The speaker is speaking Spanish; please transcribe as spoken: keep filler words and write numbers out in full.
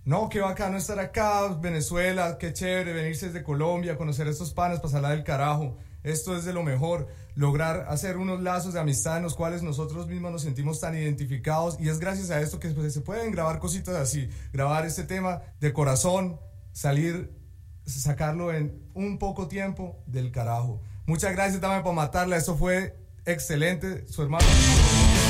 No, qué bacano estar acá, Venezuela, qué chévere venirse desde Colombia, conocer a estos panas, pasarla del carajo. Esto es de lo mejor, lograr hacer unos lazos de amistad en los cuales nosotros mismos nos sentimos tan identificados, y es gracias a esto que pues, se pueden grabar cositas así, grabar este tema de corazón, salir, sacarlo en un poco tiempo del carajo. Muchas gracias, dame por matarla, esto fue excelente, su hermano.